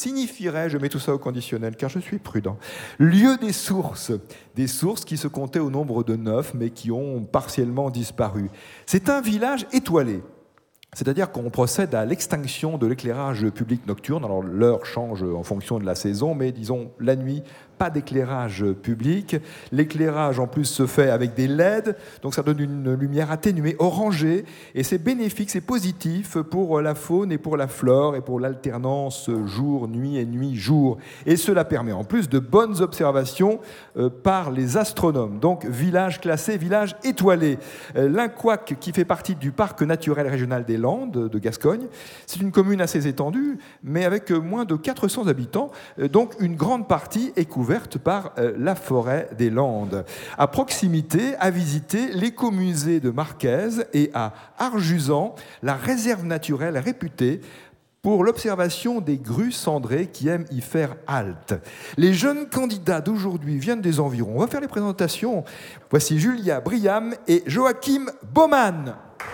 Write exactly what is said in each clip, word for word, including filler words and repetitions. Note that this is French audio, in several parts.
signifierait, je mets tout ça au conditionnel car je suis prudent, lieu des sources, des sources qui se comptaient au nombre de neuf mais qui ont partiellement disparu. C'est un village étoilé. C'est-à-dire qu'on procède à l'extinction de l'éclairage public nocturne. Alors l'heure change en fonction de la saison, mais disons la nuit, pas d'éclairage public. L'éclairage en plus se fait avec des L E D, donc ça donne une lumière atténuée, orangée, et c'est bénéfique, c'est positif pour la faune et pour la flore et pour l'alternance jour-nuit et nuit-jour. Et cela permet en plus de bonnes observations euh, par les astronomes. Donc village classé, village étoilé. Euh, L'Inquac, qui fait partie du parc naturel régional des Landes de Gascogne, c'est une commune assez étendue, mais avec moins de quatre cents habitants, euh, donc une grande partie est couverte par euh, la forêt des Landes. À proximité, à visiter l'écomusée de Marquez et à Arjusan, la réserve naturelle réputée pour l'observation des grues cendrées qui aiment y faire halte. Les jeunes candidats d'aujourd'hui viennent des environs. On va faire les présentations. Voici Julia Briam et Joachim Baumann.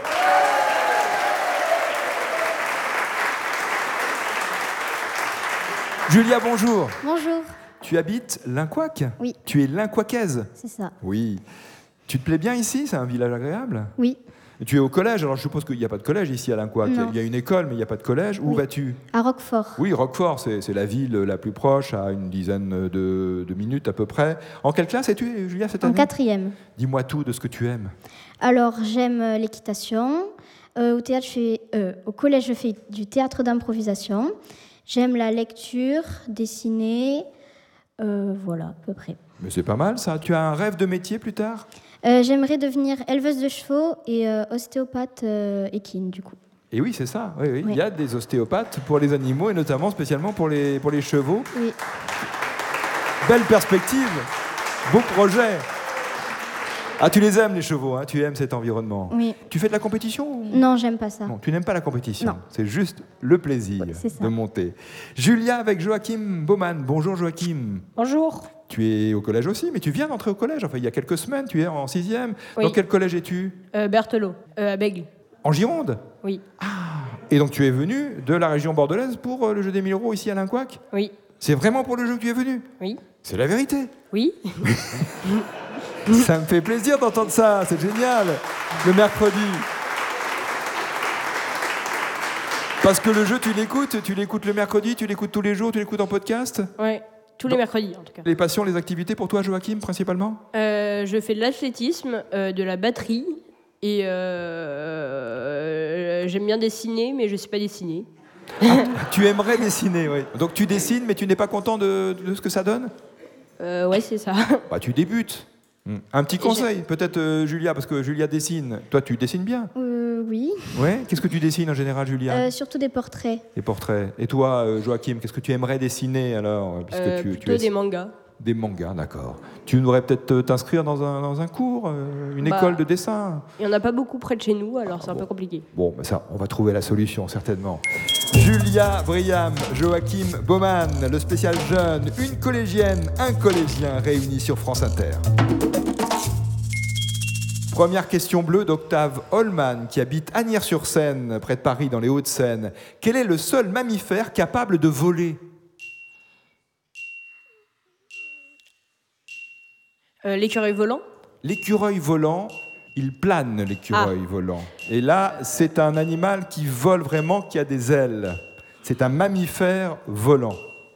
Julia, bonjour. Bonjour. Tu habites l'Inquac ? Oui. Tu es l'Inquacaise ? C'est ça. Oui. Tu te plais bien ici ? C'est un village agréable ? Oui. Et tu es au collège, alors je suppose qu'il n'y a pas de collège ici à l'Inquac. Non. Il y a une école, mais il n'y a pas de collège. Où Oui. vas-tu ? À Roquefort. Oui, Roquefort, c'est, c'est la ville la plus proche, à une dizaine de, de minutes à peu près. En quelle classe es-tu, Julia, cette année ? En quatrième. Dis-moi tout de ce que tu aimes. Alors, j'aime euh, l'équitation. Euh, au théâtre, je fais, euh, au collège, je fais du théâtre d'improvisation. J'aime la lecture, dessiner, euh, voilà, à peu près. Mais c'est pas mal ça. Tu as un rêve de métier plus tard ? Euh, j'aimerais devenir éleveuse de chevaux et euh, ostéopathe euh, équine, du coup. Et oui, c'est ça. Oui, oui. Oui. Il y a des ostéopathes pour les animaux et notamment spécialement pour les, pour les chevaux. Oui. Belle perspective, beau projet. Ah, tu les aimes les chevaux, hein, tu aimes cet environnement. Oui. Tu fais de la compétition ou... Non, j'aime pas ça. Non, tu n'aimes pas la compétition. Non. C'est juste le plaisir Ouais, c'est ça. de monter. Julia avec Joachim Baumann. Bonjour Joachim. Bonjour. Tu es au collège aussi, mais tu viens d'entrer au collège. Enfin, il y a quelques semaines, tu es en sixième. Oui. Dans quel collège es-tu ? Euh, Berthelot, euh, à Bègle. En Gironde ? Oui. Et donc tu es venu de la région bordelaise pour euh, le jeu des mille euros ici à l'Inquac ? Oui. C'est vraiment pour le jeu que tu es venu ? Oui. C'est la vérité. Oui. Ça me fait plaisir d'entendre ça, c'est génial, le mercredi. Parce que le jeu, tu l'écoutes, tu l'écoutes le mercredi, tu l'écoutes tous les jours, tu l'écoutes en podcast ? Oui. Tous les Bon. mercredis, en tout cas. Les passions, les activités pour toi, Joachim, principalement ? Euh, je fais de l'athlétisme, euh, de la batterie, et euh, j'aime bien dessiner, mais je ne sais pas dessiner. Tu aimerais dessiner, oui. Donc tu dessines, mais tu n'es pas content de, de ce que ça donne ? Euh, ouais, c'est ça. Bah, tu débutes. Un petit conseil, peut-être euh, Julia, parce que Julia dessine. Toi, tu dessines bien ? Euh, oui. Ouais. Qu'est-ce que tu dessines en général, Julia ? Euh, surtout des portraits. Les portraits. Et toi, euh, Joachim, qu'est-ce que tu aimerais dessiner alors puisque Euh, tu, plutôt tu es... des mangas. Des mangas, d'accord. Tu devrais peut-être t'inscrire dans un, dans un cours, euh, une Bah, école de dessin. Il n'y en a pas beaucoup près de chez nous, alors c'est un bon. peu compliqué. Bon, ben ça, on va trouver la solution, certainement. Julia Briam, Joachim Baumann, le spécial jeune, une collégienne, un collégien réunis sur France Inter. Première question bleue d'Octave Holman, qui habite Asnières-sur-Seine, près de Paris, dans les Hauts-de-Seine. Quel est le seul mammifère capable de voler ? Euh, l'écureuil volant. L'écureuil volant, il plane, l'écureuil Ah. volant. Et là, c'est un animal qui vole vraiment, qui a des ailes. C'est un mammifère volant.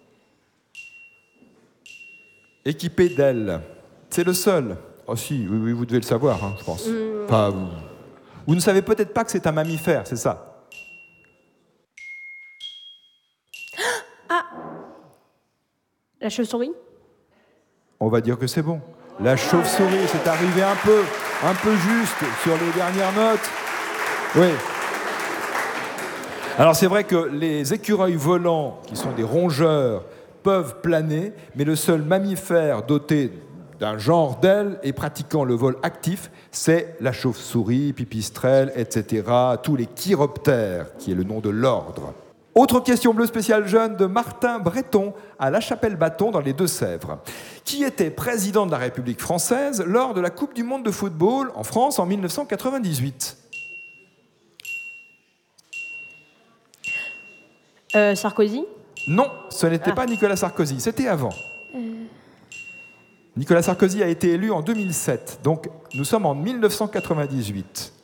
Équipé d'ailes. C'est le seul. Oh si, oui, oui, vous devez le savoir, hein, je pense. Mmh. Enfin, vous, vous ne savez peut-être pas que c'est un mammifère, c'est ça ? La chauve-souris. On va dire que c'est bon. La chauve-souris, c'est arrivé un peu, un peu juste sur les dernières notes. Oui. Alors c'est vrai que les écureuils volants, qui sont des rongeurs, peuvent planer, mais le seul mammifère doté d'un genre d'ailes et pratiquant le vol actif, c'est la chauve-souris, pipistrelle, et cetera, tous les chiroptères, qui est le nom de l'ordre. Autre question bleue spéciale jeune de Martin Breton à La Chapelle-Bâton dans les Deux-Sèvres. Qui était président de la République française lors de la Coupe du monde de football en France en mille neuf cent quatre-vingt-dix-huit ? Euh, Sarkozy. Non, ce n'était Ah. pas Nicolas Sarkozy, c'était avant. Nicolas Sarkozy a été élu en deux mille sept, donc nous sommes en mille neuf cent quatre-vingt-dix-huit.